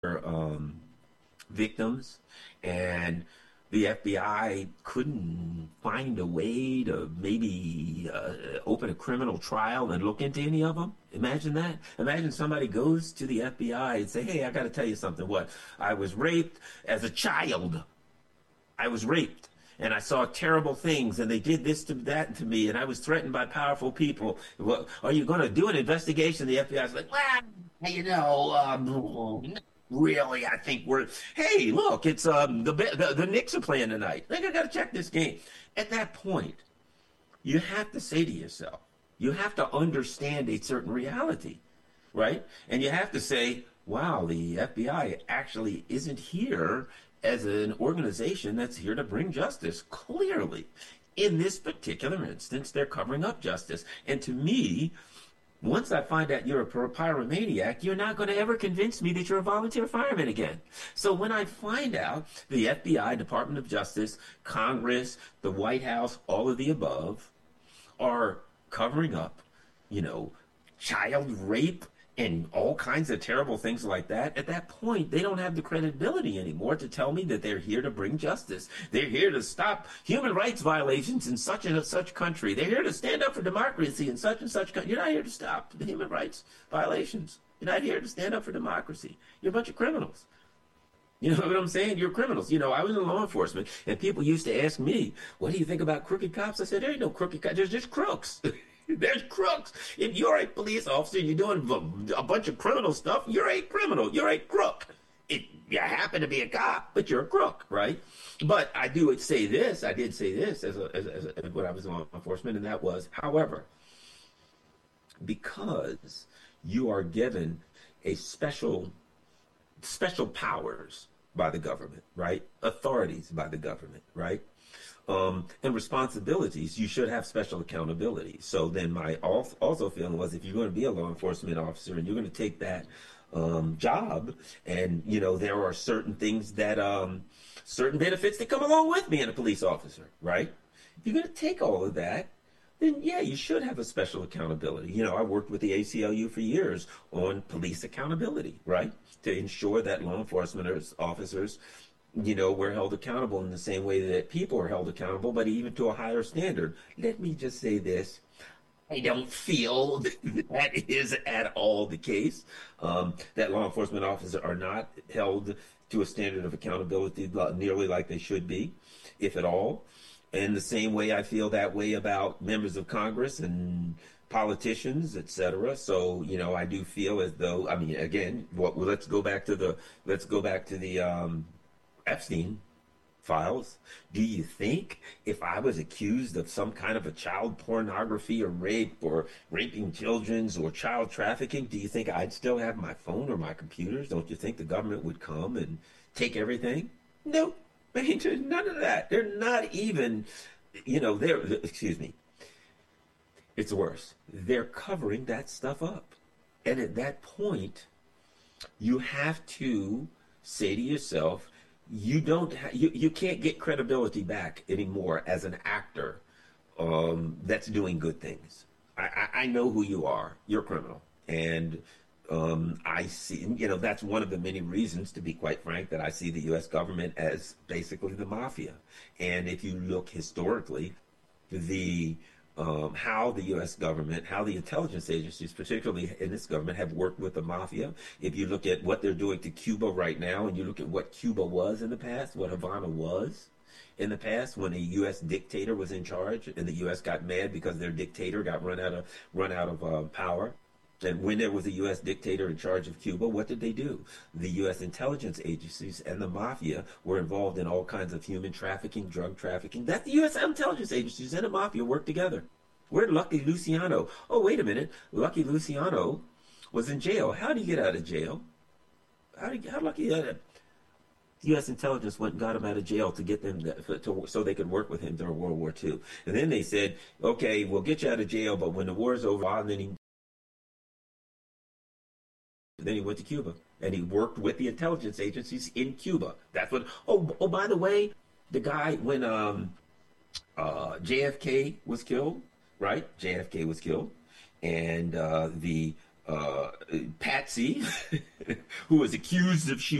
victims, and the FBI couldn't find a way to maybe open a criminal trial and look into any of them. Imagine that. Imagine somebody goes to the FBI and say, "Hey, I got to tell you something. What? I was raped as a child. I was raped." And I saw terrible things, and they did this to that to me, and I was threatened by powerful people. Well, are you going to do an investigation? The FBI is like, well, really, I think we're. Hey, look, it's the Knicks are playing tonight. I think I got to check this game. At that point, you have to say to yourself, you have to understand a certain reality, right? And you have to say, wow, the FBI actually isn't here as an organization that's here to bring justice. Clearly, in this particular instance, they're covering up justice. And to me, once I find out you're a pyromaniac, you're not going to ever convince me that you're a volunteer fireman again. So when I find out the FBI, Department of Justice, Congress, the White House, all of the above are covering up, you know, child rape and all kinds of terrible things like that, at that point, they don't have the credibility anymore to tell me that they're here to bring justice. They're here to stop human rights violations in such and such country. They're here to stand up for democracy in such and such country. You're not here to stop the human rights violations. You're not here to stand up for democracy. You're a bunch of criminals. You know what I'm saying? You're criminals. You know, I was in law enforcement, and people used to ask me, what do you think about crooked cops? I said, there ain't no crooked cops. There's just crooks. There's crooks. If you're a police officer, you're doing a bunch of criminal stuff, you're a criminal. You're a crook. You happen to be a cop, but you're a crook, right? But I did say this as when I was in law enforcement, and that was, however, because you are given a special powers by the government, right? Authorities by the government, right? And responsibilities, you should have special accountability. So then my also feeling was, if you're going to be a law enforcement officer and you're going to take that job, and you know there are certain things that certain benefits that come along with being a police officer, right? If you're going to take all of that, then yeah, you should have a special accountability. You know, I worked with the ACLU for years on police accountability, right? To ensure that law enforcement officers, you know, we're held accountable in the same way that people are held accountable, but even to a higher standard. Let me just say this. I don't feel that is at all the case, that law enforcement officers are not held to a standard of accountability nearly like they should be, if at all. In the same way, I feel that way about members of Congress and politicians, etc. So, you know, I do feel as though, I mean, again, let's go back to the Epstein files. Do you think if I was accused of some kind of a child pornography or rape or raping children or child trafficking, do you think I'd still have my phone or my computers? Don't you think the government would come and take everything? Nope. I mean, there's none of that. They're not even, you know, excuse me, it's worse. They're covering that stuff up. And at that point, you have to say to yourself, you can't get credibility back anymore as an actor that's doing good things. I know who you are. You're a criminal. And I see, you know, that's one of the many reasons, to be quite frank, that I see the U.S. government as basically the mafia. And if you look historically, how the U.S. government, how the intelligence agencies, particularly in this government, have worked with the mafia. If you look at what they're doing to Cuba right now, and you look at what Cuba was in the past, what Havana was in the past, when a U.S. dictator was in charge, and the U.S. got mad because their dictator got run out of power. And when there was a U.S. dictator in charge of Cuba, what did they do? The U.S. intelligence agencies and the mafia were involved in all kinds of human trafficking, drug trafficking. That the U.S. intelligence agencies and the mafia worked together. Where'd Lucky Luciano? Oh, wait a minute. Lucky Luciano was in jail. How did he get out of jail? How Lucky U.S. intelligence went and got him out of jail to get them so they could work with him during World War II. And then they said, okay, we'll get you out of jail, but when the war's over, and then he went to Cuba, and he worked with the intelligence agencies in Cuba. That's what. Oh, by the way, the guy when JFK was killed, right? JFK was killed, and the Patsy, who was accused of shooting